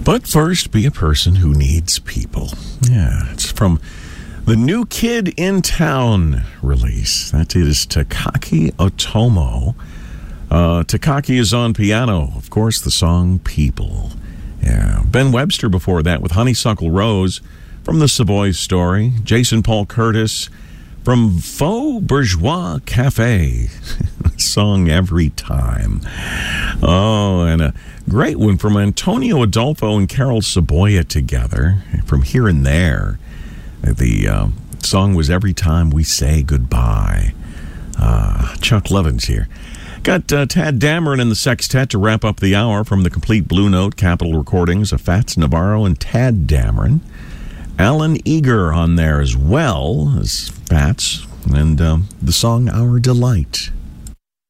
But first, be a person who needs people. Yeah, it's from the New Kid in Town release. That is Takaki Otomo. Takaki is on piano. Of course, the song People. Yeah, Ben Webster before that with Honeysuckle Rose from The Savoy Story. Jason Paul Curtis from Faux Bourgeois Cafe. Song Every Time. Oh, and a great one from Antonio Adolfo and Carol Saboya together from Here and There. The song was Every Time We Say Goodbye. Chuck Levins here. Got Tad Dameron and the Sextet to wrap up the hour from the complete Blue Note Capitol recordings of Fats Navarro and Tad Dameron. Alan Eager on there as well as Fats, and the song Our Delight.